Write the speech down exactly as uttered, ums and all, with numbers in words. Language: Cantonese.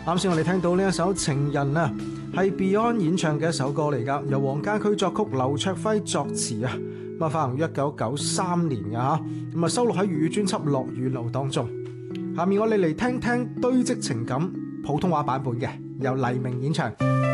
啱先我哋聽到呢一首《情人》啊，係 Beyond 演唱嘅一首歌嚟噶，由黃家駒作曲、劉卓輝作詞啊，咁啊發行於一九九三年嘅吓，咁啊收錄喺粵語專輯《落雨路》當中。下面我哋嚟聽聽堆積情感普通話版本嘅，由黎明演唱。